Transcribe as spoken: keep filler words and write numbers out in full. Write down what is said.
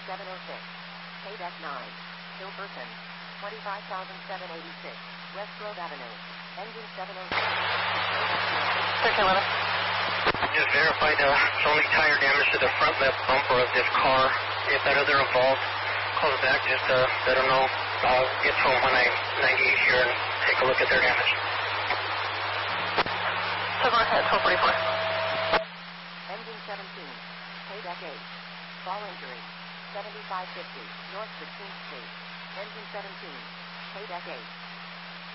seven oh six. Paydeck nine. Hilberton. twenty-five thousand seven hundred eighty-six. West Grove Avenue. Engine seven oh six. thirteen eleven. Just verified uh, it's only tire damage to the front left bumper of this car. If that other involved, call us back, just uh, let them know. I'll get from one ninety-eight here and take a look at their damage. seven ahead, twelve forty-four. Engine seventeen. Paydeck eight. Fall injury. seventy-five fifty. North sixteenth Street. Engine seventeen. Paydeck eight.